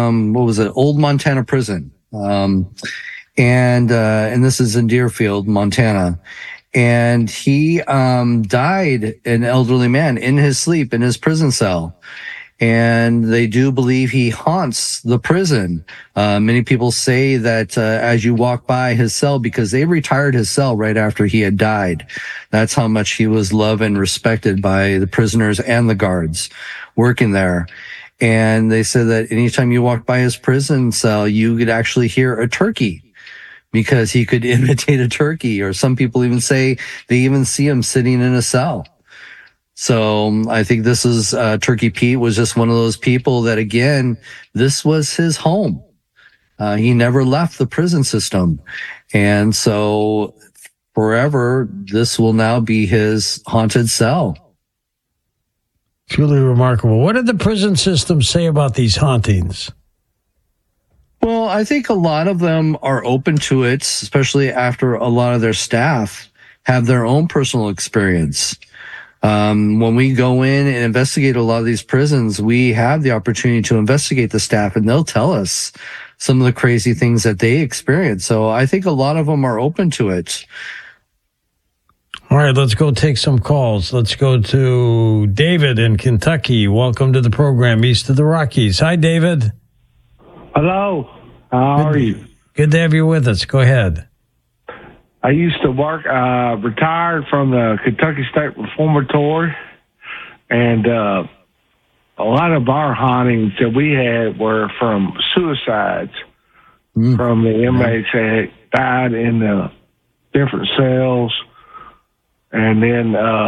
what was it? Old Montana Prison. And this is in Deerfield, Montana. And he died, an elderly man, in his sleep in his prison cell. And they do believe he haunts the prison. Many people say that as you walk by his cell, because they retired his cell right after he had died. That's how much he was loved and respected by the prisoners and the guards working there. And they said that anytime you walked by his prison cell, you could actually hear a turkey, because he could imitate a turkey. Or some people even say they even see him sitting in a cell. So I think this is, Turkey Pete was just one of those people that, again, this was his home. He never left the prison system. And so forever, this will now be his haunted cell. Truly remarkable. What did the prison system say about these hauntings? Well, I think a lot of them are open to it, especially after a lot of their staff have their own personal experience. When we go in and investigate a lot of these prisons, we have the opportunity to investigate the staff, and they'll tell us some of the crazy things that they experience. So I think a lot of them are open to it. All right, let's go take some calls. Let's go to David in Kentucky. Welcome to the program, East of the Rockies. Hi, David. Hello. How are you? Good to have you with us. Go ahead. I used to work, retired from the Kentucky State Reformatory, and a lot of our hauntings that we had were from suicides from the inmates that died in the different cells. And then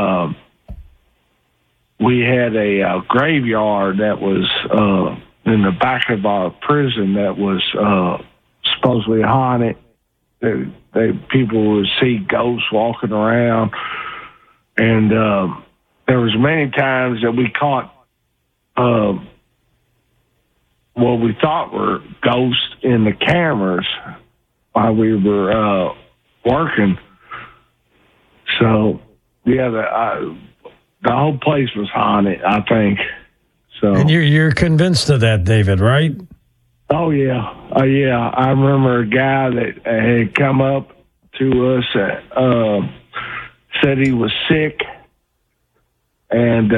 we had a graveyard that was in the back of our prison that was supposedly haunted. People would see ghosts walking around, and there was many times that we caught what we thought were ghosts in the cameras while we were working. So yeah, the whole place was haunted, I think. So, and you're convinced of that, David, right? Oh, yeah. Yeah. I remember a guy that had come up to us, said he was sick, and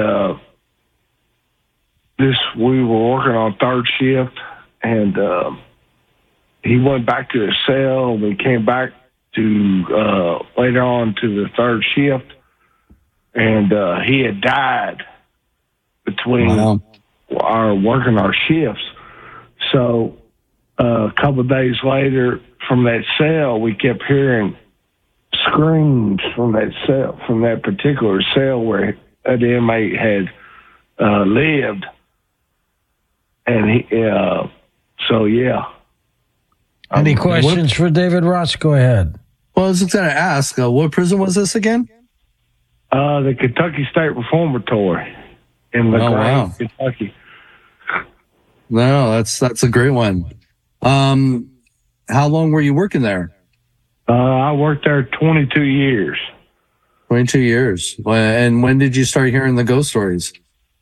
we were working on third shift, and he went back to his cell. We came back to later on to the third shift, and he had died between our working our shifts. So a couple of days later, from that cell, we kept hearing screams from that cell, from that particular cell where that inmate had lived. And he, so yeah. Any questions for David Ross? Go ahead. Well, I was just going to ask, what prison was this again? The Kentucky State Reformatory in LaGrange, Kentucky. No, that's a great one. How long were you working there? I worked there 22 years. 22 years. And when did you start hearing the ghost stories?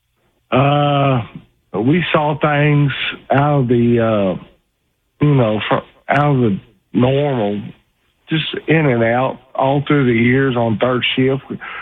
We saw things out of the, out of the normal, just in and out all through the years on third shift.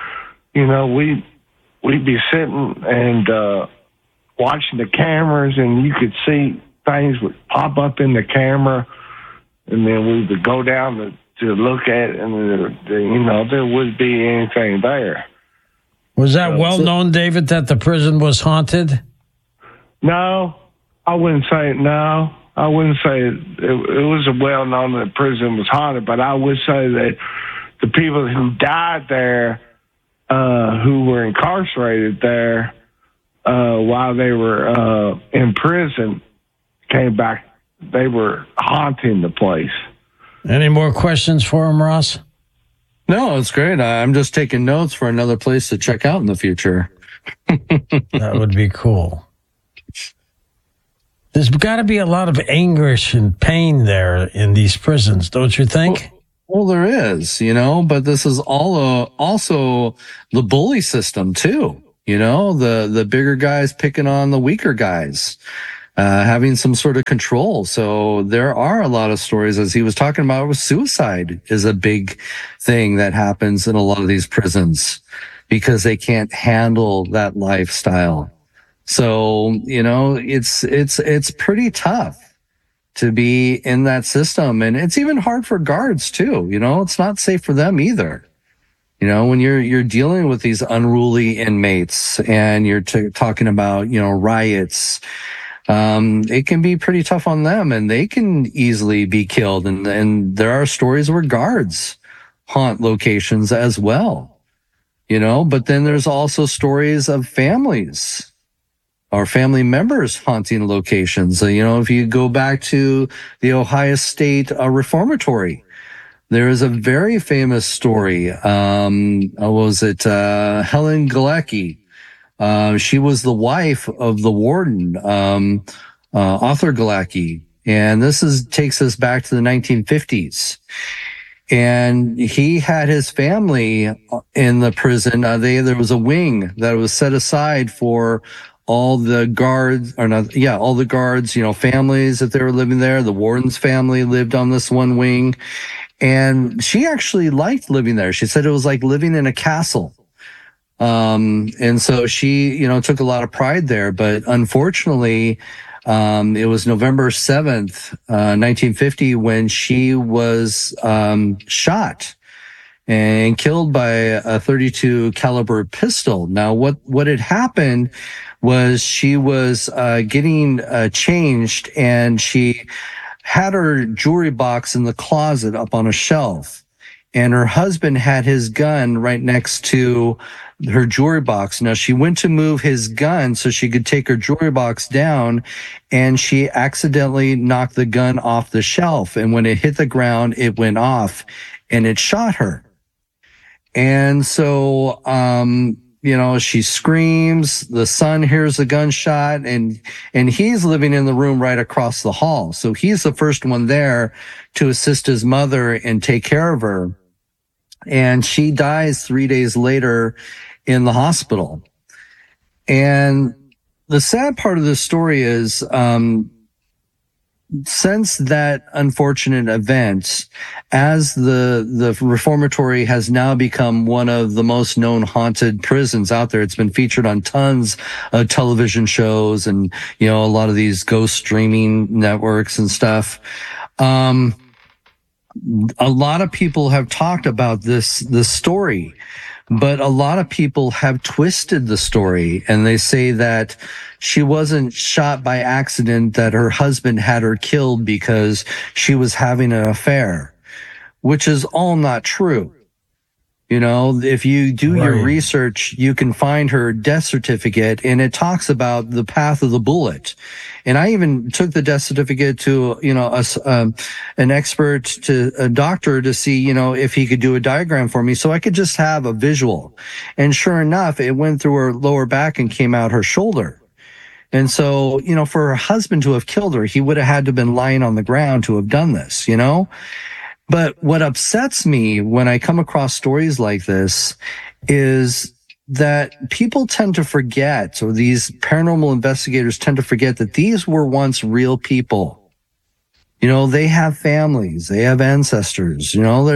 We'd be sitting and watching the cameras, and you could see things would pop up in the camera, and then we would go down to look at it, and there wouldn't be anything there. Was that well known, David, that the prison was haunted? No, I wouldn't say it. No, I wouldn't say it was well known that the prison was haunted, but I would say that the people who died there, who were incarcerated there while they were in prison, came back. They were haunting the place. Any more questions for him, Ross? No, it's great. I'm just taking notes for another place to check out in the future. That would be cool. There's got to be a lot of anguish and pain there in these prisons, don't you think? Well, there is, but this is all also the bully system too. The bigger guys picking on the weaker guys. having some sort of control. So there are a lot of stories, as he was talking about, with suicide is a big thing that happens in a lot of these prisons because they can't handle that lifestyle. So, you know, it's pretty tough to be in that system. And it's even hard for guards too. You know, it's not safe for them either. You know, when you're dealing with these unruly inmates and you're talking about, you know, riots, it can be pretty tough on them, and they can easily be killed. And there are stories where guards haunt locations as well, you know, but then there's also stories of families or family members haunting locations. You know, if you go back to the Ohio State Reformatory, there is a very famous story. Helen Galecki? She was the wife of the warden, Arthur Galecki. And takes us back to the 1950s. And he had his family in the prison. There was a wing that was set aside for all the guards, all the guards, you know, families that they were living there. The warden's family lived on this one wing. And she actually liked living there. She said it was like living in a castle. And so she, you know, took a lot of pride there. But unfortunately, it was November 7th, 1950, when she was shot and killed by a .32 caliber pistol. Now, what had happened was she was getting changed, and she had her jewelry box in the closet up on a shelf, and her husband had his gun right next to her jewelry box. Now, she went to move his gun so she could take her jewelry box down, and she accidentally knocked the gun off the shelf. And when it hit the ground, it went off and it shot her. And so, you know, she screams, the son hears the gunshot, and he's living in the room right across the hall. So he's the first one there to assist his mother and take care of her. And she dies 3 days later in the hospital. And the sad part of this story is, since that unfortunate event, as the reformatory has now become one of the most known haunted prisons out there, it's been featured on tons of television shows and, you know, a lot of these ghost streaming networks and stuff. A lot of people have talked about this story, but a lot of people have twisted the story, and they say that she wasn't shot by accident, that her husband had her killed because she was having an affair, which is all not true. You know, if you do your research, you can find her death certificate, and it talks about the path of the bullet. And I even took the death certificate to, you know, an expert, to a doctor, to see, you know, if he could do a diagram for me so I could just have a visual. And sure enough, it went through her lower back and came out her shoulder. And so, you know, for her husband to have killed her, he would have had to have been lying on the ground to have done this, you know? But what upsets me when I come across stories like this is that people tend to forget, or these paranormal investigators tend to forget, that these were once real people. You know, they have families, they have ancestors, you know,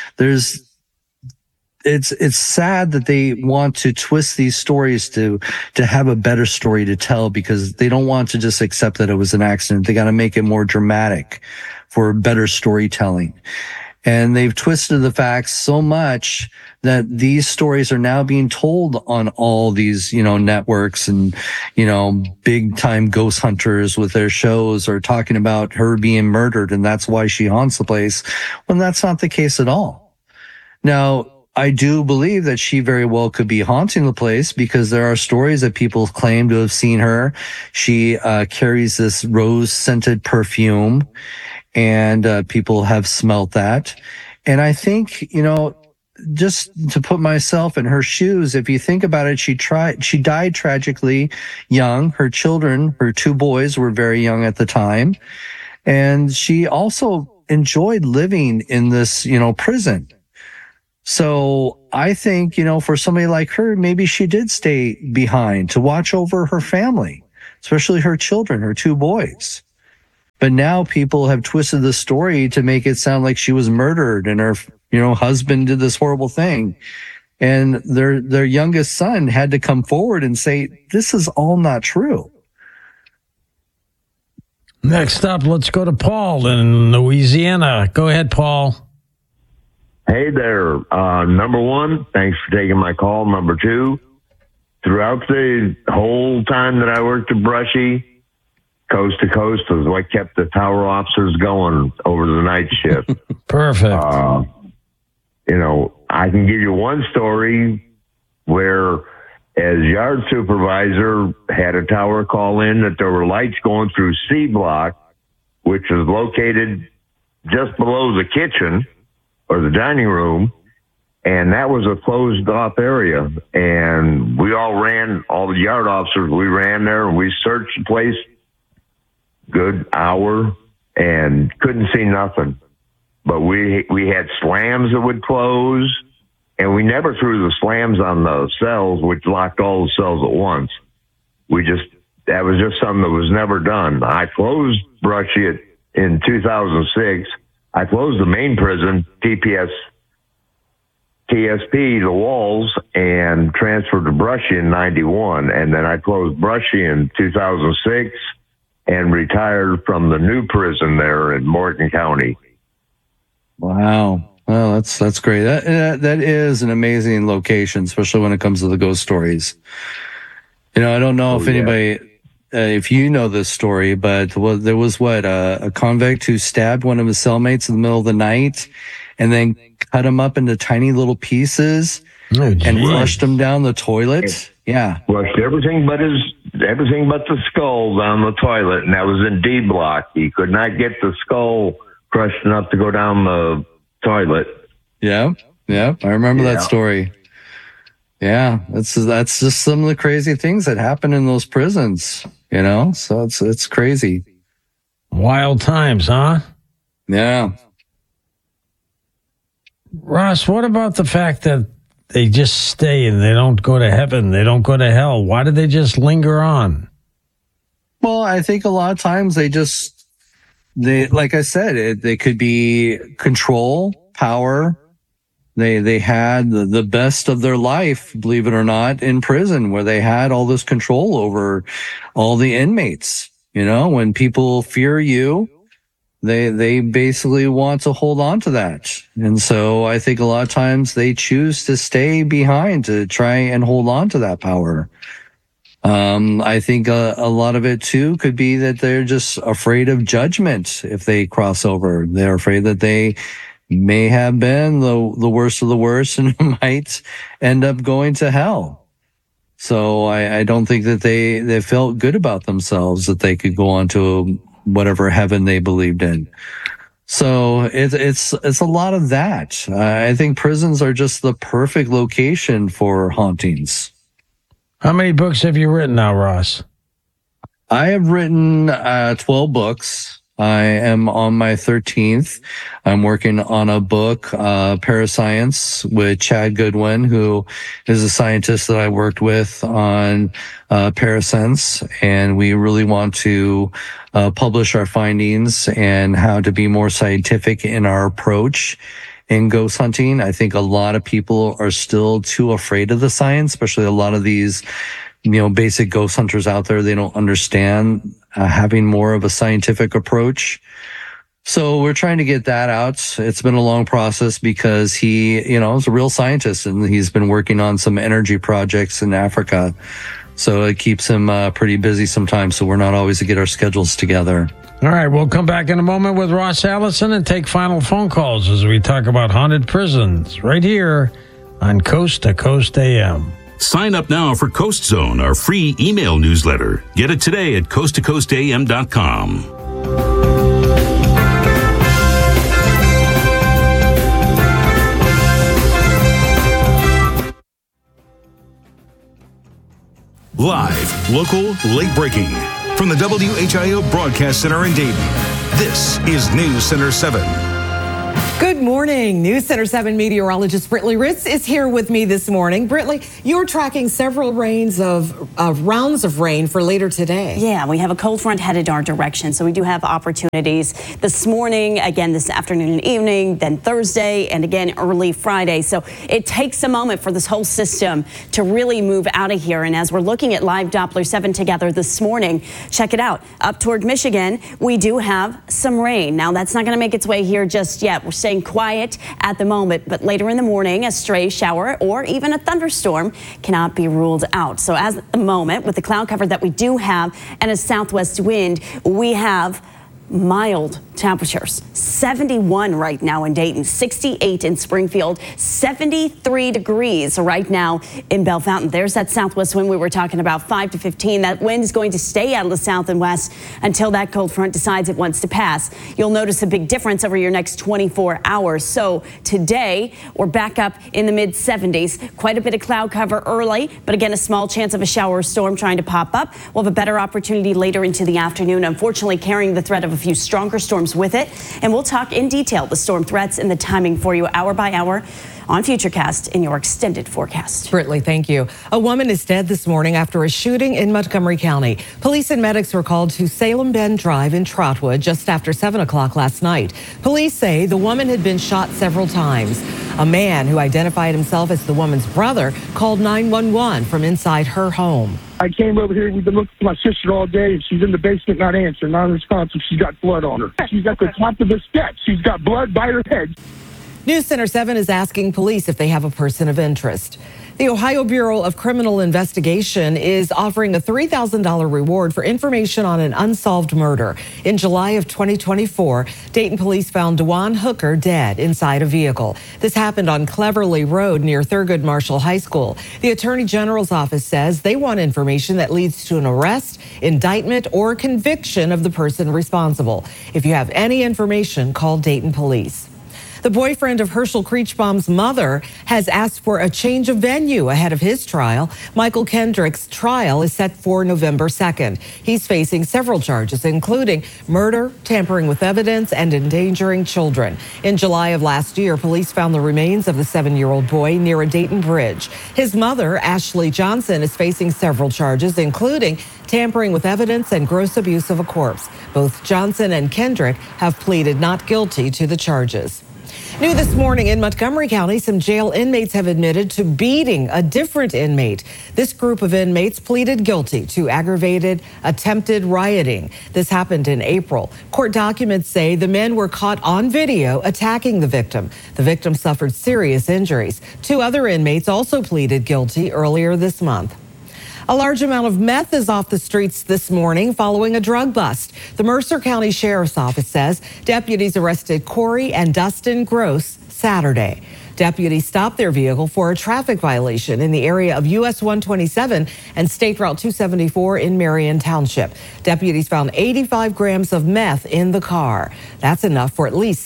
it's sad that they want to twist these stories to have a better story to tell, because they don't want to just accept that it was an accident. They got to make it more dramatic for better storytelling. And they've twisted the facts so much that these stories are now being told on all these, you know, networks, and, you know, big time ghost hunters with their shows are talking about her being murdered, and that's why she haunts the place, when that's not the case at all. Now, I do believe that she very well could be haunting the place, because there are stories that people claim to have seen her. She carries this rose-scented perfume, and people have smelt that. And I think, you know, just to put myself in her shoes, if you think about it, she died tragically young. Her children, her two boys, were very young at the time. And she also enjoyed living in this, you know, prison. So I think, you know, for somebody like her, maybe she did stay behind to watch over her family, especially her children, her 2 boys. But now people have twisted the story to make it sound like she was murdered and her, husband did this horrible thing. And their youngest son had to come forward and say, this is all not true. Next up, let's go to Paul in Louisiana. Go ahead, Paul. Hey there. Number one, thanks for taking my call. Number two, throughout the whole time that I worked at Brushy, coast to coast was what kept the tower officers going over the night shift. Perfect. I can give you one story where, as yard supervisor, had a tower call in that there were lights going through C block, which is located just below the kitchen or the dining room, and that was a closed off area. And we all the yard officers, we ran there and we searched the place good hour and couldn't see nothing. But we had slams that would close, and we never threw the slams on the cells, which locked all the cells at once. That was just something that was never done. I closed Brushy in 2006. I closed the main prison, TSP, the walls, and transferred to Brushy in 91. And then I closed Brushy in 2006 and retired from the new prison there in Morgan County. Wow. Well, that's great. That is an amazing location, especially when it comes to the ghost stories. I don't know if anybody, if you know this story, but there was a convict who stabbed one of his cellmates in the middle of the night and then cut him up into tiny little pieces and flushed him down the toilet. Yeah. Flushed everything but the skull down the toilet, and that was in D block. He could not get the skull crushed enough to go down the toilet. Yeah. I remember that story. Yeah, that's just some of the crazy things that happen in those prisons, so it's crazy. Wild times, huh? Yeah. Ross, what about the fact that they just stay and they don't go to heaven, they don't go to hell? Why do they just linger on? Well, I think a lot of times they like I said, they could be control, power. They had the best of their life, believe it or not, in prison, where they had all this control over all the inmates. When people fear you, they basically want to hold on to that. And so I think a lot of times they choose to stay behind to try and hold on to that power. I think a lot of it too could be that they're just afraid of judgment if they cross over. They're afraid that they may have been the worst of the worst and might end up going to hell. So I don't think that they felt good about themselves that they could go on to whatever heaven they believed in. So it's a lot of that. I think prisons are just the perfect location for hauntings. How many books have you written now, Ross? I have written 12 books. I am on my 13th. I'm working on a book, Parascience, with Chad Goodwin, who is a scientist that I worked with on Parasense. And we really want to publish our findings and how to be more scientific in our approach in ghost hunting. I think a lot of people are still too afraid of the science, especially a lot of these basic ghost hunters out there. They don't understand having more of a scientific approach. So we're trying to get that out. It's been a long process because he, is a real scientist and he's been working on some energy projects in Africa. So it keeps him pretty busy sometimes. So we're not always to get our schedules together. All right. We'll come back in a moment with Ross Allison and take final phone calls as we talk about haunted prisons right here on Coast to Coast AM. Sign up now for Coast Zone, our free email newsletter. Get it today at coasttocoastam.com. Live, local, late breaking. From the WHIO Broadcast Center in Dayton, this is News Center 7. Good morning. News Center 7 meteorologist Britley Ritz is here with me this morning. Britley, you're tracking several rounds of rain for later today. Yeah, we have a cold front headed our direction, so we do have opportunities this morning, again this afternoon and evening, then Thursday, and again early Friday. So it takes a moment for this whole system to really move out of here. And as we're looking at live Doppler 7 together this morning, check it out. Up toward Michigan, we do have some rain. Now, that's not going to make its way here just yet. We're staying quiet at the moment, but later in the morning, a stray shower or even a thunderstorm cannot be ruled out. So as the moment, with the cloud cover that we do have and a southwest wind, we have mild temperatures. 71 right now in Dayton, 68 in Springfield, 73 degrees right now in Bellefontaine. There's that southwest wind we were talking about, 5 to 15. That wind is going to stay out of the south and west until that cold front decides it wants to pass. You'll notice a big difference over your next 24 hours. So today we're back up in the mid 70s. Quite a bit of cloud cover early, but again, a small chance of a shower or storm trying to pop up. We'll have a better opportunity later into the afternoon, unfortunately carrying the threat of a few stronger storms with it. And we'll talk in detail the storm threats and the timing for you hour by hour on Futurecast in your extended forecast. Britley, thank you. A woman is dead this morning after a shooting in Montgomery County. Police and medics were called to Salem Bend Drive in Trotwood just after 7 o'clock last night. Police say the woman had been shot several times. A man who identified himself as the woman's brother called 911 from inside her home. I came over here. We've been looking for my sister all day, and she's in the basement, not answering, non-responsive. She's got blood on her. She's at the top of the steps. She's got blood by her head. News Center 7 is asking police if they have a person of interest. The Ohio Bureau of Criminal Investigation is offering a $3,000 reward for information on an unsolved murder. In July of 2024, Dayton police found DeJuan Hooker dead inside a vehicle. This happened on Cleverly Road near Thurgood Marshall High School. The Attorney General's office says they want information that leads to an arrest, indictment, or conviction of the person responsible. If you have any information, call Dayton Police. The boyfriend of Herschel Kreechbaum's mother has asked for a change of venue ahead of his trial. Michael Kendrick's trial is set for November 2nd. He's facing several charges, including murder, tampering with evidence, and endangering children. In July of last year, police found the remains of the 7-year-old boy near a Dayton bridge. His mother, Ashley Johnson, is facing several charges, including tampering with evidence and gross abuse of a corpse. Both Johnson and Kendrick have pleaded not guilty to the charges. New this morning in Montgomery County, some jail inmates have admitted to beating a different inmate. This group of inmates pleaded guilty to aggravated attempted rioting. This happened in April. Court documents say the men were caught on video attacking the victim. The victim suffered serious injuries. 2 other inmates also pleaded guilty earlier this month. A large amount of meth is off the streets this morning following a drug bust. The Mercer County Sheriff's Office says deputies arrested Corey and Dustin Gross Saturday. Deputies stopped their vehicle for a traffic violation in the area of US 127 and State Route 274 in Marion Township. Deputies found 85 grams of meth in the car. That's enough for at least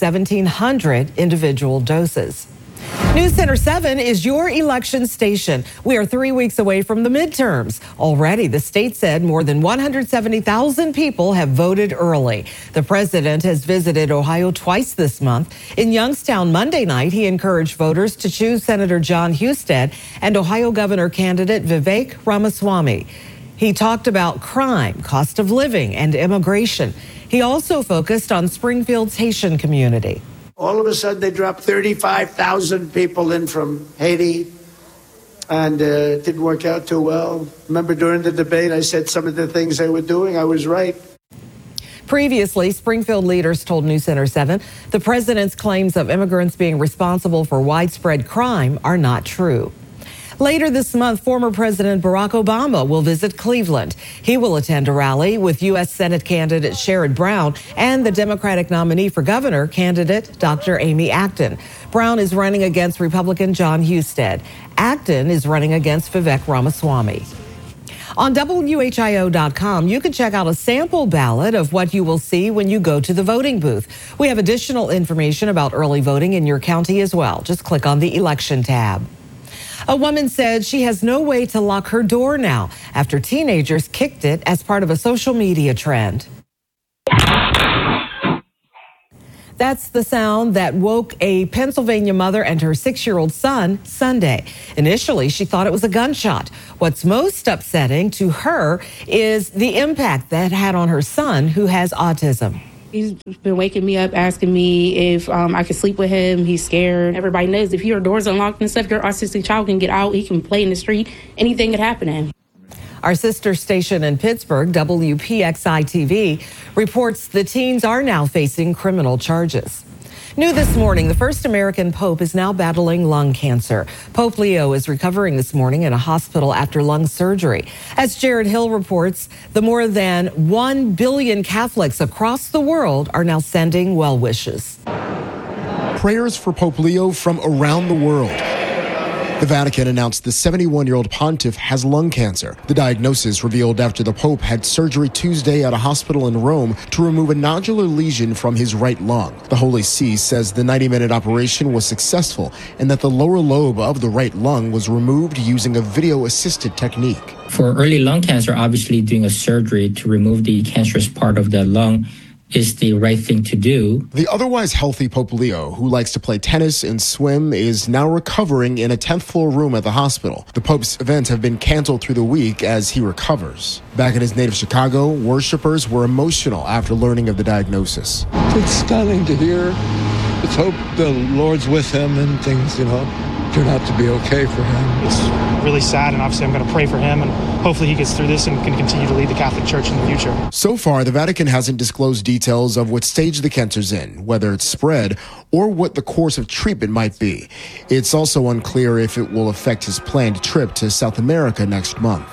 1,700 individual doses. News Center 7 is your election station. We are 3 weeks away from the midterms. Already, the state said more than 170,000 people have voted early. The president has visited Ohio twice this month. In Youngstown Monday night, he encouraged voters to choose Senator John Husted and Ohio governor candidate Vivek Ramaswamy. He talked about crime, cost of living, and immigration. He also focused on Springfield's Haitian community. All of a sudden, they dropped 35,000 people in from Haiti, and it didn't work out too well. Remember, during the debate, I said some of the things they were doing. I was right. Previously, Springfield leaders told News Center 7 the president's claims of immigrants being responsible for widespread crime are not true. Later this month, former President Barack Obama will visit Cleveland. He will attend a rally with U.S. Senate candidate Sherrod Brown and the Democratic nominee for governor, candidate Dr. Amy Acton. Brown is running against Republican John Husted. Acton is running against Vivek Ramaswamy. On WHIO.com, you can check out a sample ballot of what you will see when you go to the voting booth. We have additional information about early voting in your county as well. Just click on the election tab. A woman said she has no way to lock her door now after teenagers kicked it as part of a social media trend. That's the sound that woke a Pennsylvania mother and her 6-year-old son Sunday. Initially, she thought it was a gunshot. What's most upsetting to her is the impact that had on her son, who has autism. He's been waking me up, asking me if I could sleep with him. He's scared. Everybody knows if your door's unlocked and stuff, your autistic child can get out. He can play in the street. Anything could happen to him. Our sister station in Pittsburgh, WPXI-TV, reports the teens are now facing criminal charges. New this morning, the first American pope is now battling lung cancer. Pope Leo is recovering this morning in a hospital after lung surgery. As Jared Hill reports, the more than 1 billion Catholics across the world are now sending well wishes. Prayers for Pope Leo from around the world. The Vatican announced the 71-year-old pontiff has lung cancer. The diagnosis revealed after the Pope had surgery Tuesday at a hospital in Rome to remove a nodular lesion from his right lung. The Holy See says the 90-minute operation was successful and that the lower lobe of the right lung was removed using a video-assisted technique. For early lung cancer, obviously doing a surgery to remove the cancerous part of the lung is the right thing to do. The otherwise healthy Pope Leo, who likes to play tennis and swim, is now recovering in a 10th floor room at the hospital. The Pope's events have been canceled through the week as he recovers. Back in his native Chicago, worshipers were emotional after learning of the diagnosis. It's stunning to hear. Let's hope the Lord's with him and things, turn out to be okay for him. It's really sad, and obviously I'm going to pray for him, and hopefully he gets through this and can continue to lead the Catholic Church in the future. So far, the Vatican hasn't disclosed details of what stage the cancer's in, whether it's spread, or what the course of treatment might be. It's also unclear if it will affect his planned trip to South America next month.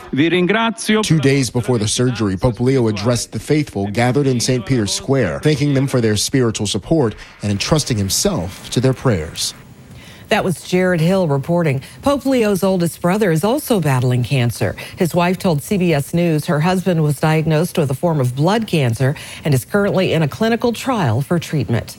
2 days before the surgery, Pope Leo addressed the faithful gathered in St. Peter's Square, thanking them for their spiritual support and entrusting himself to their prayers. That was Jared Hill reporting. Pope Leo's oldest brother is also battling cancer. His wife told CBS News her husband was diagnosed with a form of blood cancer and is currently in a clinical trial for treatment.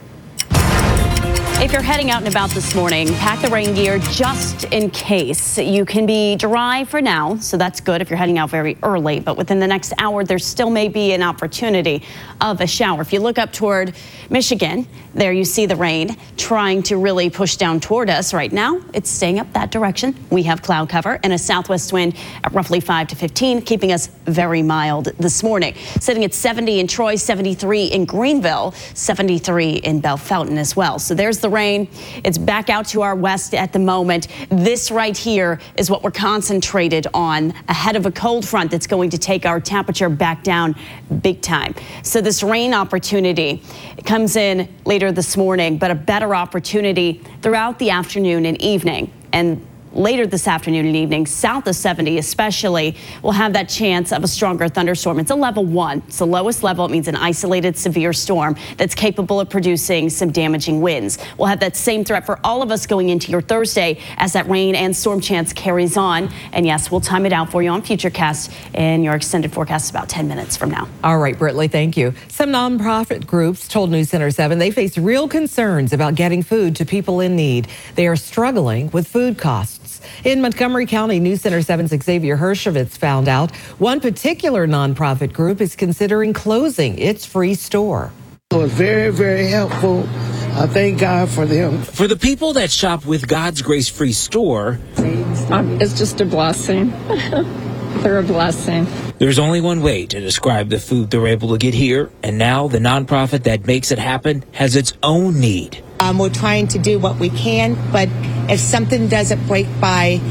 If you're heading out and about this morning, pack the rain gear just in case. You can be dry for now, so that's good if you're heading out very early. But within the next hour, there still may be an opportunity of a shower. If you look up toward Michigan, there you see the rain trying to really push down toward us. Right now, it's staying up that direction. We have cloud cover and a southwest wind at roughly 5 to 15, keeping us very mild this morning. Sitting at 70 in Troy, 73 in Greenville, 73 in Bellefontaine as well. So there's the rain. It's back out to our west at the moment. This right here is what we're concentrated on ahead of a cold front that's going to take our temperature back down big time. So this rain opportunity comes in later this morning, but a better opportunity throughout the afternoon and evening. And later this afternoon and evening, south of 70 especially, will have that chance of a stronger thunderstorm. It's a level 1. It's the lowest level. It means an isolated severe storm that's capable of producing some damaging winds. We'll have that same threat for all of us going into your Thursday as that rain and storm chance carries on. And yes, we'll time it out for you on Futurecast and your extended forecast about 10 minutes from now. All right, Britley, thank you. Some nonprofit groups told News Center 7 they face real concerns about getting food to people in need. They are struggling with food costs. In Montgomery County, News Center 7's Xavier Hershovitz found out one particular nonprofit group is considering closing its free store. It was very, very helpful. I thank God for them. For the people that shop with God's Grace Free Store, it's just a blessing. They're a blessing. There's only one way to describe the food they're able to get here, and now the nonprofit that makes it happen has its own need. We're trying to do what we can, but if something doesn't break by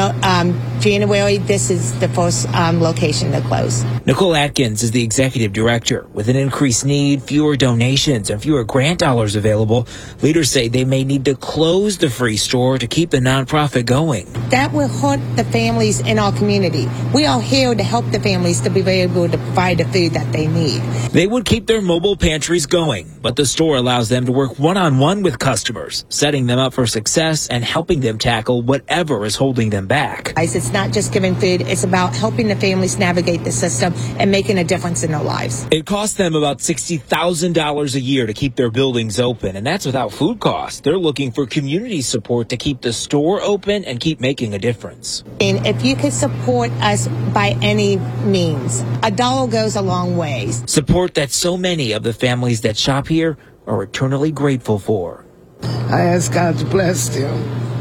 January, this is the first location to close. Nicole Atkins is the executive director. With an increased need, fewer donations, and fewer grant dollars available, leaders say they may need to close the free store to keep the nonprofit going. That will hurt the families in our community. We are here to help the families to be able to provide the food that they need. They would keep their mobile pantries going, but the store allows them to work one-on-one with customers, setting them up for success and helping them tackle whatever is holding them back. It's not just giving food, it's about helping the families navigate the system and making a difference in their lives. It costs them about $60,000 a year to keep their buildings open, and that's without food costs. They're looking for community support to keep the store open and keep making a difference. And if you could support us by any means, $1 goes a long ways. Support that so many of the families that shop here are eternally grateful for. I ask God to bless them.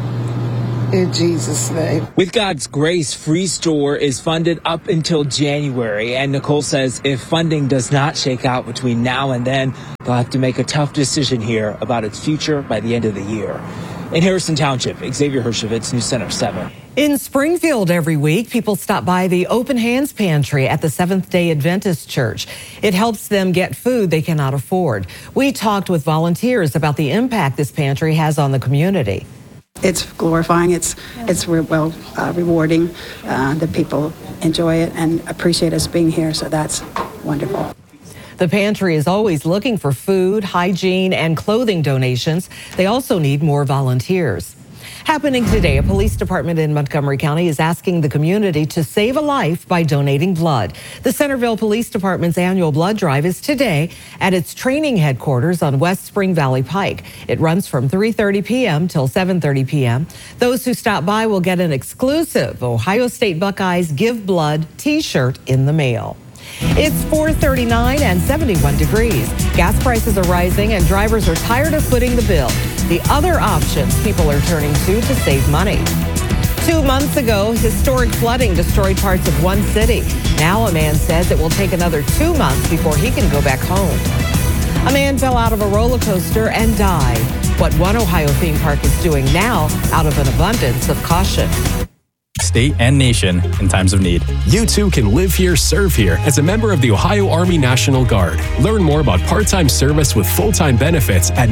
In Jesus' name. With God's grace, Free Store is funded up until January, and Nicole says if funding does not shake out between now and then, they'll have to make a tough decision here about its future by the end of the year. In Harrison Township, Xavier Hershevitz, News Center 7. In Springfield every week, people stop by the Open Hands Pantry at the Seventh-day Adventist Church. It helps them get food they cannot afford. We talked with volunteers about the impact this pantry has on the community. It's glorifying. It's rewarding. The people enjoy it and appreciate us being here, so that's wonderful. The pantry is always looking for food, hygiene, and clothing donations. They also need more volunteers. Happening today, a police department in Montgomery County is asking the community to save a life by donating blood. The Centerville Police Department's annual blood drive is today at its training headquarters on West Spring Valley Pike. It runs from 3:30 p.m. till 7:30 p.m. Those who stop by will get an exclusive Ohio State Buckeyes Give Blood t-shirt in the mail. It's 4:39 and 71 degrees. Gas prices are rising and drivers are tired of footing the bill. The other options people are turning to save money. 2 months ago, historic flooding destroyed parts of one city. Now a man says it will take another 2 months before he can go back home. A man fell out of a roller coaster and died. What one Ohio theme park is doing now out of an abundance of caution. State and nation in times of need. You too can live here, serve here as a member of the Ohio Army National Guard. Learn more about part-time service with full-time benefits at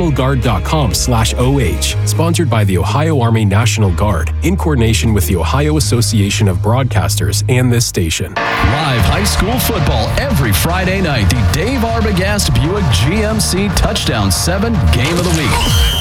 nationalguard.com/OH. Sponsored by the Ohio Army National Guard in coordination with the Ohio Association of Broadcasters and this station. Live high school football every Friday night. The Dave Arbogast Buick GMC Touchdown 7 Game of the Week.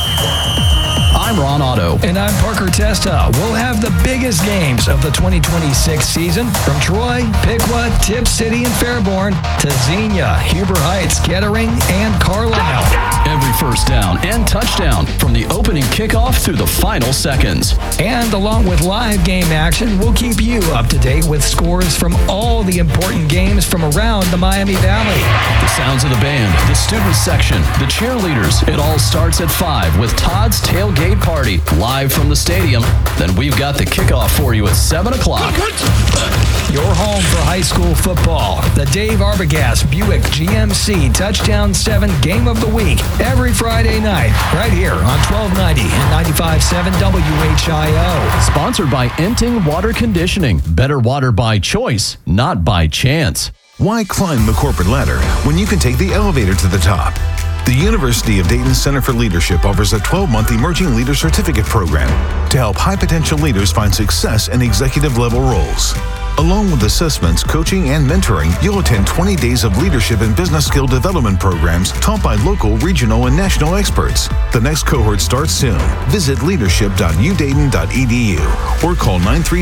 I'm Ron Otto. And I'm Parker Testa. We'll have the biggest games of the 2026 season from Troy, Piqua, Tipp City, and Fairborn to Xenia, Huber Heights, Kettering, and Carlisle. Every first down and touchdown from the opening kickoff through the final seconds. And along with live game action, we'll keep you up to date with scores from all the important games from around the Miami Valley. The sounds of the band, the student section, the cheerleaders. It all starts at 5 with Todd's Tailgate Party live from the stadium. Then we've got the kickoff for you at 7 o'clock. Your home for high school football. The Dave Arbogast Buick GMC Touchdown 7 Game of the Week. Every Friday night, right here on 1290 and 95.7 WHIO. Sponsored by Enting Water Conditioning. Better water by choice, not by chance. Why climb the corporate ladder when you can take the elevator to the top? The University of Dayton Center for Leadership offers a 12-month Emerging Leader Certificate program to help high-potential leaders find success in executive-level roles. Along with assessments, coaching, and mentoring, you'll attend 20 days of leadership and business skill development programs taught by local, regional, and national experts. The next cohort starts soon. Visit leadership.udayton.edu or call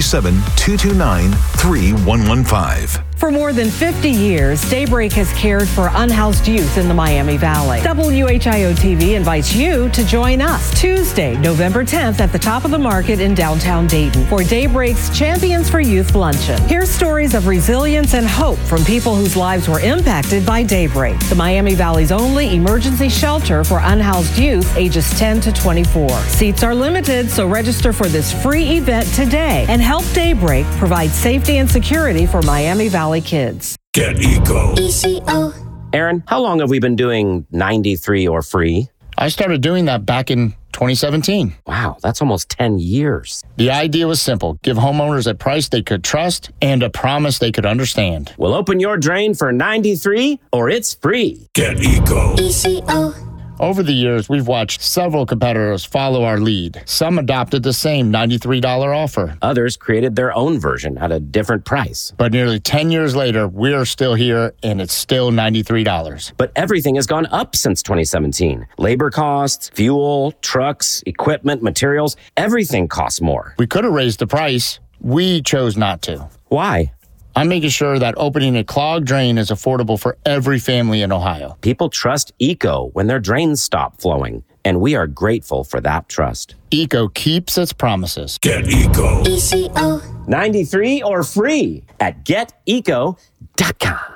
937-229-3115. For more than 50 years, Daybreak has cared for unhoused youth in the Miami Valley. WHIO-TV invites you to join us Tuesday, November 10th at the Top of the Market in downtown Dayton for Daybreak's Champions for Youth Luncheon. Hear stories of resilience and hope from people whose lives were impacted by Daybreak, the Miami Valley's only emergency shelter for unhoused youth ages 10 to 24. Seats are limited, so register for this free event today and help Daybreak provide safety and security for Miami Valley kids. Get Eco. ECO. Aaron, how long have we been doing 93 or free? I started doing that back in 2017. Wow, that's almost 10 years. The idea was simple. Give homeowners a price they could trust and a promise they could understand. We'll open your drain for 93 or it's free. Get Eco. ECO. Over the years, we've watched several competitors follow our lead. Some adopted the same $93 offer. Others created their own version at a different price. But nearly 10 years later, we're still here, and it's still $93. But everything has gone up since 2017. Labor costs, fuel, trucks, equipment, materials, everything costs more. We could have raised the price. We chose not to. Why? I'm making sure that opening a clogged drain is affordable for every family in Ohio. People trust ECO when their drains stop flowing, and we are grateful for that trust. ECO keeps its promises. Get Eco. ECO. 93 or free at geteco.com.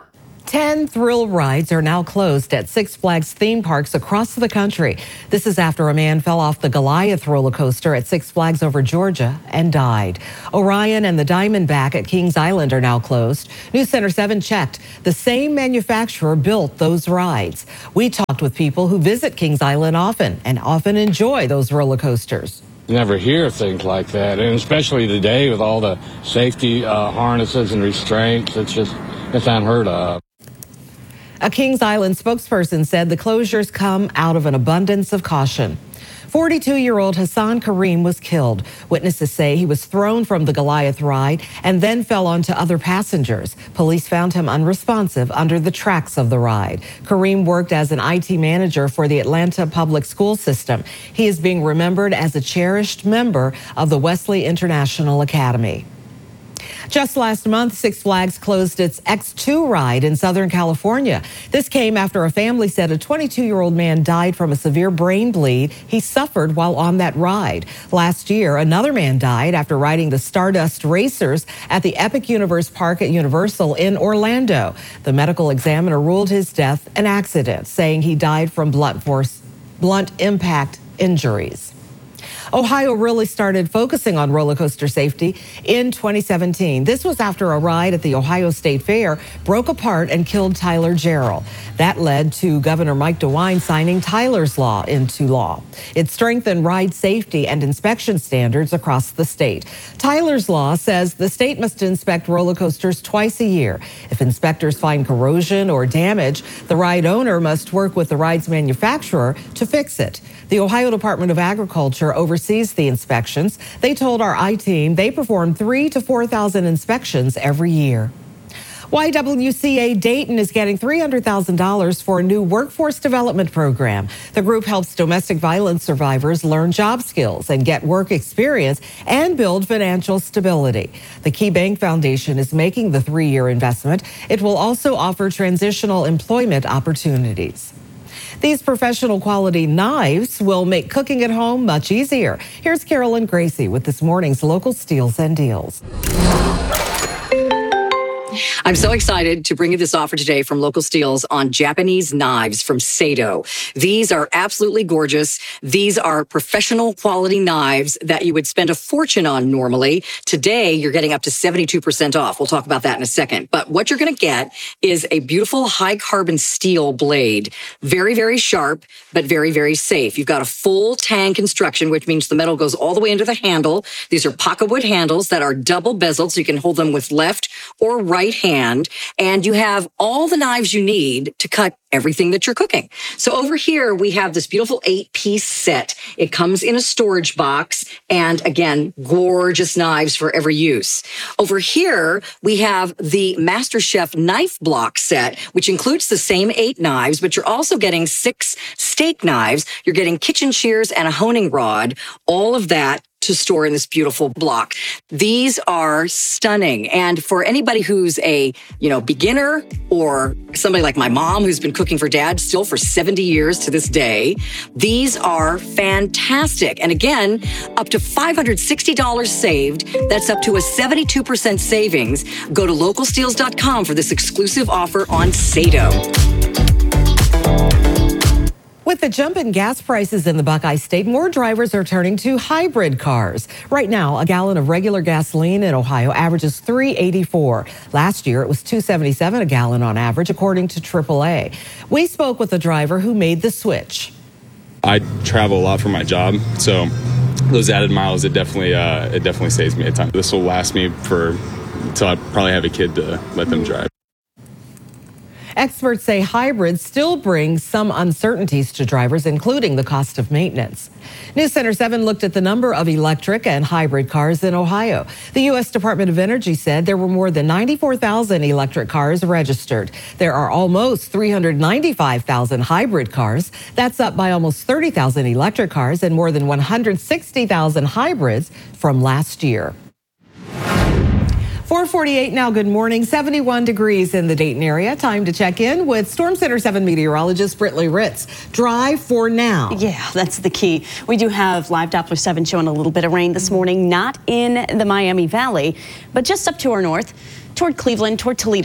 10 thrill rides are now closed at Six Flags theme parks across the country. This is after a man fell off the Goliath roller coaster at Six Flags over Georgia and died. Orion and the Diamondback at Kings Island are now closed. News Center 7 checked. The same manufacturer built those rides. We talked with people who visit Kings Island often and often enjoy those roller coasters. You never hear things like that, and especially today with all the safety harnesses and restraints, it's unheard of. A Kings Island spokesperson said the closures come out of an abundance of caution. 42-year-old Hassan Kareem was killed. Witnesses say he was thrown from the Goliath ride and then fell onto other passengers. Police found him unresponsive under the tracks of the ride. Kareem worked as an IT manager for the Atlanta public school system. He is being remembered as a cherished member of the Wesley International Academy. Just last month, Six Flags closed its X2 ride in Southern California. This came after a family said a 22-year-old man died from a severe brain bleed he suffered while on that ride. Last year, another man died after riding the Stardust Racers at the Epic Universe Park at Universal in Orlando. The medical examiner ruled his death an accident, saying he died from blunt impact injuries. Ohio really started focusing on roller coaster safety in 2017. This was after a ride at the Ohio State Fair broke apart and killed Tyler Jarrell. That led to Governor Mike DeWine signing Tyler's Law into law. It strengthened ride safety and inspection standards across the state. Tyler's Law says the state must inspect roller coasters twice a year. If inspectors find corrosion or damage, the ride owner must work with the ride's manufacturer to fix it. The Ohio Department of Agriculture oversees the inspections. They told our I-Team they perform 3,000 to 4,000 inspections every year. YWCA Dayton is getting $300,000 for a new workforce development program. The group helps domestic violence survivors learn job skills and get work experience and build financial stability. The Key Bank Foundation is making the 3-year investment. It will also offer transitional employment opportunities. These professional quality knives will make cooking at home much easier. Here's Carolyn Gracie with this morning's local steals and deals. I'm so excited to bring you this offer today from Local Steels on Japanese knives from Sato. These are absolutely gorgeous. These are professional quality knives that you would spend a fortune on normally. Today, you're getting up to 72% off. We'll talk about that in a second. But what you're going to get is a beautiful high carbon steel blade. Very, very sharp, but very, very safe. You've got a full tang construction, which means the metal goes all the way into the handle. These are pocket wood handles that are double bezeled, so you can hold them with left or right hand, and you have all the knives you need to cut everything that you're cooking. So over here, we have this beautiful 8-piece set. It comes in a storage box, and again, gorgeous knives for every use. Over here, we have the MasterChef knife block set, which includes the same 8 knives, but you're also getting 6 steak knives. You're getting kitchen shears and a honing rod, all of that to store in this beautiful block. These are stunning. And for anybody who's a, beginner or somebody like my mom who's been cooking for dad still for 70 years to this day, these are fantastic. And again, up to $560 saved. That's up to a 72% savings. Go to localsteels.com for this exclusive offer on Sato. With the jump in gas prices in the Buckeye State, more drivers are turning to hybrid cars. Right now, a gallon of regular gasoline in Ohio averages $3.84. Last year, it was $2.77 a gallon on average, according to AAA. We spoke with a driver who made the switch. I travel a lot for my job, so those added miles, it definitely saves me a ton. This will last me until I probably have a kid to let them drive. Experts say hybrids still bring some uncertainties to drivers, including the cost of maintenance. News Center 7 looked at the number of electric and hybrid cars in Ohio. The U.S. Department of Energy said there were more than 94,000 electric cars registered. There are almost 395,000 hybrid cars. That's up by almost 30,000 electric cars and more than 160,000 hybrids from last year. 4:48 now. Good morning. 71 degrees in the Dayton area. Time to check in with Storm Center 7 meteorologist Britley Ritz. Dry for now. Yeah, that's the key. We do have live Doppler 7 showing a little bit of rain this morning, not in the Miami Valley, but just up to our north, toward Cleveland, toward Toledo.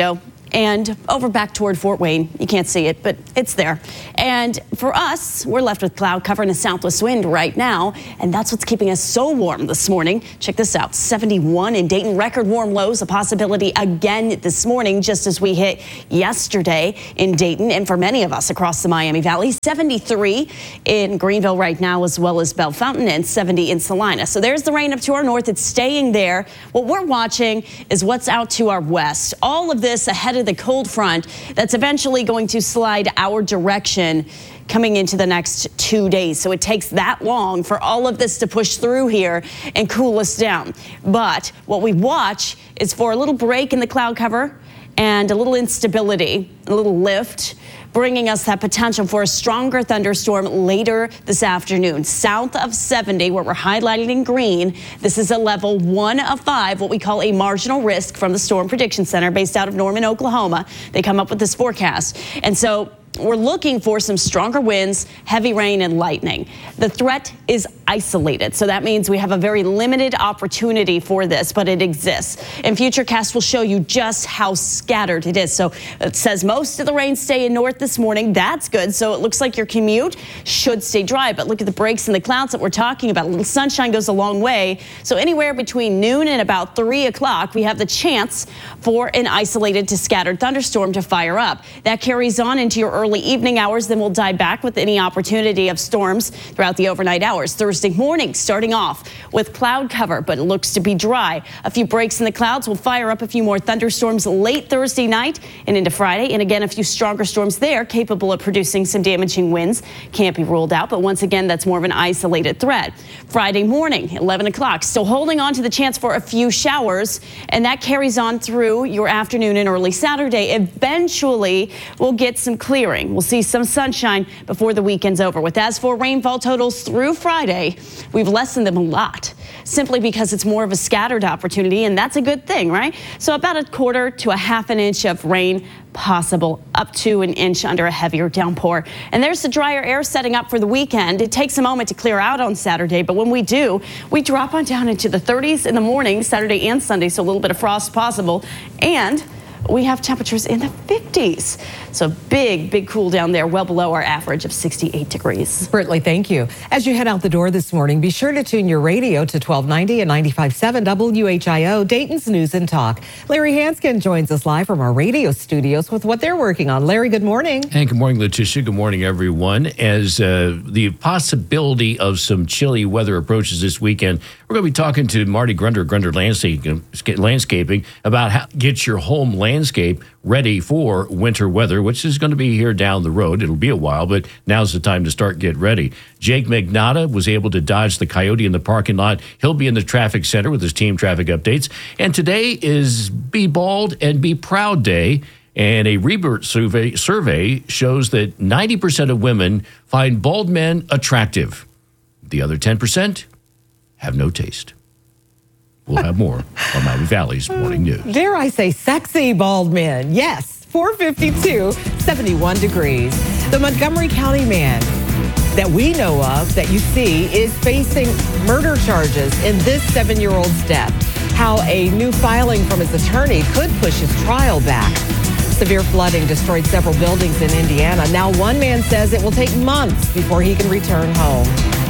and over back toward Fort Wayne. You can't see it, but it's there. And for us, we're left with cloud cover and a southwest wind right now, and that's what's keeping us so warm this morning. Check this out, 71 in Dayton, record warm lows, a possibility again this morning, just as we hit yesterday in Dayton, and for many of us across the Miami Valley, 73 in Greenville right now, as well as Bellefontaine, and 70 in Salina. So there's the rain up to our north. It's staying there. What we're watching is what's out to our west. All of this ahead of the cold front that's eventually going to slide our direction coming into the next 2 days. So it takes that long for all of this to push through here and cool us down. But what we watch is for a little break in the cloud cover and a little instability, a little lift, bringing us that potential for a stronger thunderstorm later this afternoon. South of 70, what we're highlighting in green, this is a level 1 of 5, what we call a marginal risk from the Storm Prediction Center based out of Norman, Oklahoma. They come up with this forecast. And so we're looking for some stronger winds, heavy rain, and lightning. The threat is isolated, so that means we have a very limited opportunity for this, but it exists. And Futurecast will show you just how scattered it is. So it says most of the rain staying north this morning. That's good. So it looks like your commute should stay dry, but look at the breaks in the clouds that we're talking about. A little sunshine goes a long way. So anywhere between noon and about 3 o'clock, we have the chance for an isolated to scattered thunderstorm to fire up. That carries on into your early evening hours, then we'll die back with any opportunity of storms throughout the overnight hours. Thursday morning, starting off with cloud cover, but it looks to be dry. A few breaks in the clouds will fire up a few more thunderstorms late Thursday night and into Friday. And again, a few stronger storms there capable of producing some damaging winds. Can't be ruled out, but once again, that's more of an isolated threat. Friday morning, 11 o'clock, still holding on to the chance for a few showers, and that carries on through your afternoon and early Saturday. Eventually, we'll get some clearing. We'll see some sunshine before the weekend's over. With as for rainfall totals through Friday, we've lessened them a lot, simply because it's more of a scattered opportunity, and that's a good thing, right? So about 1/4 to 1/2 inch of rain possible, up to 1 inch under a heavier downpour. And there's the drier air setting up for the weekend. It takes a moment to clear out on Saturday, but when we do, we drop on down into the 30s in the morning, Saturday and Sunday, so a little bit of frost possible. And we have temperatures in the 50s. So big cool down there, well below our average of 68 degrees. Britley, thank you. As you head out the door this morning, be sure to tune your radio to 1290 and 95.7 WHIO, Dayton's News and Talk. Larry Hanskin joins us live from our radio studios with what they're working on. Larry, good morning. And good morning, Letitia. Good morning, everyone. As the possibility of some chilly weather approaches this weekend, we're going to be talking to Marty Grunder, Grunder Landscaping, about how to get your home landscape ready for winter weather, which is going to be here down the road. It'll be a while, but now's the time to start get ready. Jake Magnotta was able to dodge the coyote in the parking lot. He'll be in the traffic center with his team traffic updates. And today is Be Bald and Be Proud Day. And a Rebirth survey shows that 90% of women find bald men attractive. The other 10% have no taste. We'll have more on Miami Valley's Morning News. Dare I say sexy bald men? Yes, 452, 71 degrees. The Montgomery County man that we know of, that you see, is facing murder charges in this 7-year-old's death. How a new filing from his attorney could push his trial back. Severe flooding destroyed several buildings in Indiana. Now one man says it will take months before he can return home.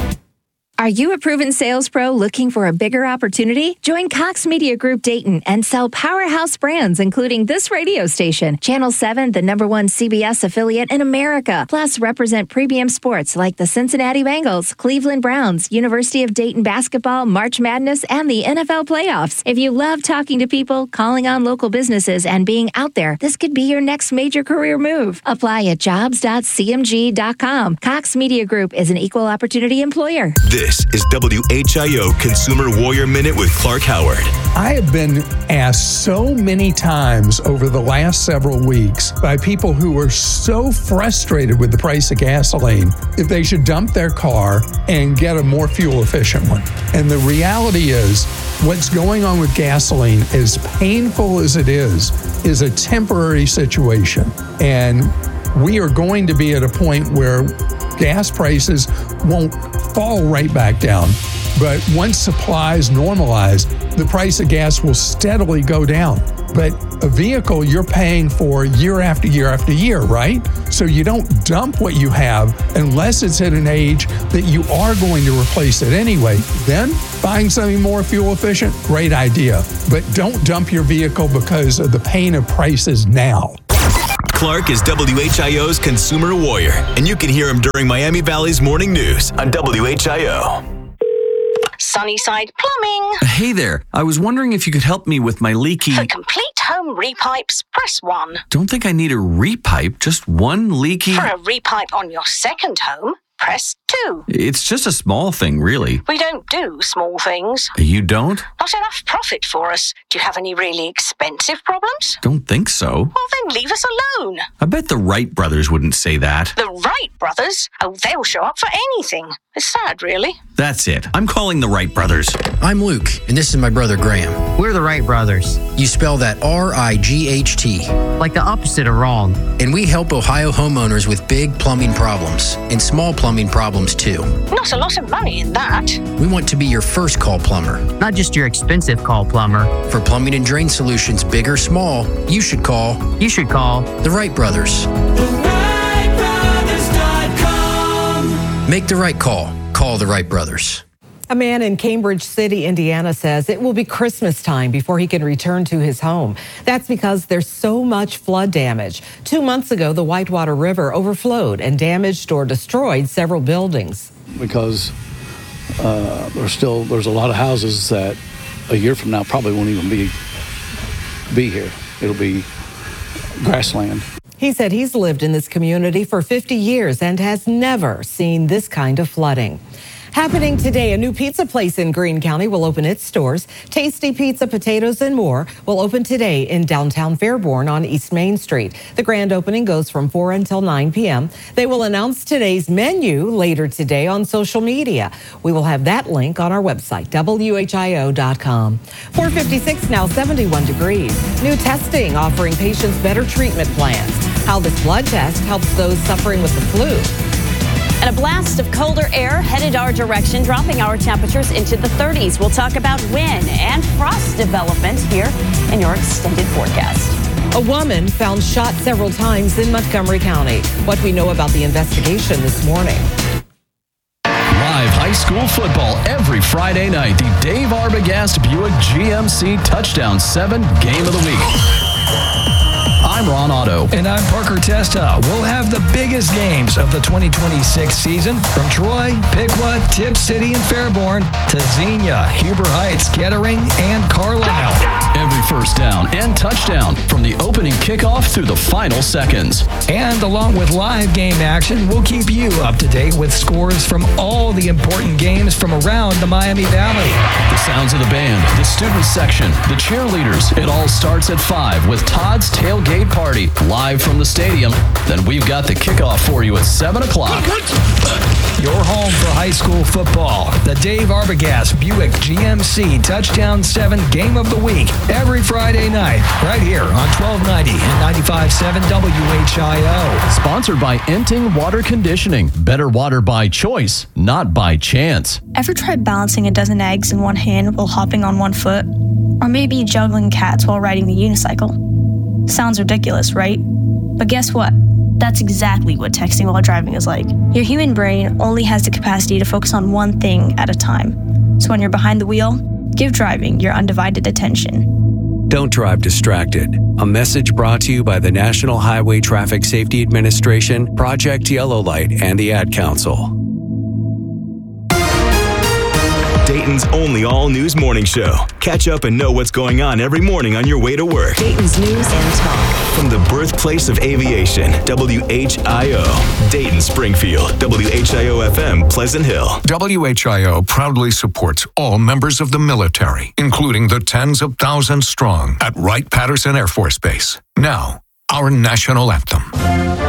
Are you a proven sales pro looking for a bigger opportunity? Join Cox Media Group Dayton and sell powerhouse brands, including this radio station, Channel 7, the #1 CBS affiliate in America. Plus, represent premium sports like the Cincinnati Bengals, Cleveland Browns, University of Dayton basketball, March Madness, and the NFL playoffs. If you love talking to people, calling on local businesses, and being out there, this could be your next major career move. Apply at jobs.cmg.com. Cox Media Group is an equal opportunity employer. This is WHIO Consumer Warrior Minute with Clark Howard. I have been asked so many times over the last several weeks by people who are so frustrated with the price of gasoline if they should dump their car and get a more fuel efficient one. And the reality is, what's going on with gasoline, as painful as it is a temporary situation. And we are going to be at a point where gas prices won't fall right back down, But once supplies normalize, the price of gas will steadily go down. But a vehicle you're paying for year after year after year, right? So you don't dump what you have unless it's at an age that you are going to replace it anyway. Then buying something more fuel efficient, great idea. But don't dump your vehicle because of the pain of prices now. Clark is WHIO's consumer warrior, and you can hear him during Miami Valley's morning news on WHIO. Sunnyside Plumbing. Hey there. I was wondering if you could help me with my leaky... For complete home repipes, press 1. Don't think I need a repipe, just one leaky... For a repipe on your second home, press 2. It's just a small thing, really. We don't do small things. You don't? Not enough profit for us. Do you have any really expensive problems? Don't think so. Well, then leave us alone. I bet the Wright brothers wouldn't say that. The Wright brothers? Oh, they'll show up for anything. It's sad, really. That's it. I'm calling the Wright brothers. I'm Luke, and this is my brother Graham. We're the Wright brothers. You spell that R-I-G-H-T. Like the opposite of wrong. And we help Ohio homeowners with big plumbing problems and small plumbing problems too. Not a lot of money in that. We want to be your first call plumber. Not just your expensive call plumber. For plumbing and drain solutions, big or small, you should call the Wright Brothers. Make the right call. Call the Wright Brothers. A man in Cambridge City, Indiana says it will be Christmas time before he can return to his home. That's because there's so much flood damage. 2 months ago, the Whitewater River overflowed and damaged or destroyed several buildings. Because there's a lot of houses that a year from now probably won't even be here. It'll be grassland. He said he's lived in this community for 50 years and has never seen this kind of flooding. Happening today, a new pizza place in Greene County will open its doors. Tasty Pizza, Potatoes, and More will open today in downtown Fairborn on East Main Street. The grand opening goes from 4 until 9 p.m. They will announce today's menu later today on social media. We will have that link on our website, WHIO.com. 456 now, 71 degrees. New testing offering patients better treatment plans. How this blood test helps those suffering with the flu. And a blast of colder air headed our direction, dropping our temperatures into the 30s. We'll talk about wind and frost development here in your extended forecast. A woman found shot several times in Montgomery County. What we know about the investigation this morning. Live high school football every Friday night. The Dave Arbogast Buick GMC Touchdown 7 Game of the Week. I'm Ron Otto. And I'm Parker Testa. We'll have the biggest games of the 2026 season from Troy, Piqua, Tip City, and Fairborn to Xenia, Huber Heights, Kettering, and Carlisle. Every first down and touchdown from the opening kickoff through the final seconds. And along with live game action, we'll keep you up to date with scores from all the important games from around the Miami Valley. The sounds of the band, the student section, the cheerleaders. It all starts at 5 with Todd's Tailgate Party live from the stadium. Then we've got the kickoff for you at 7 o'clock. Your home for high school football. The Dave Arbogast Buick GMC Touchdown 7 Game of the Week. Every Friday night, right here on 1290 and 95.7 WHIO. Sponsored by Enting Water Conditioning. Better water by choice, not by chance. Ever tried balancing a dozen eggs in one hand while hopping on one foot? Or maybe juggling cats while riding the unicycle? Sounds ridiculous, right? But guess what? That's exactly what texting while driving is like. Your human brain only has the capacity to focus on one thing at a time. So when you're behind the wheel, give driving your undivided attention. Don't drive distracted. A message brought to you by the National Highway Traffic Safety Administration, Project Yellow Light, and the Ad Council. Dayton's only all-news morning show. Catch up and know what's going on every morning on your way to work. Dayton's News and Talk. From the birthplace of aviation, WHIO. Dayton, Springfield, WHIO-FM, Pleasant Hill. WHIO proudly supports all members of the military, including the tens of thousands strong at Wright-Patterson Air Force Base. Now, our national anthem.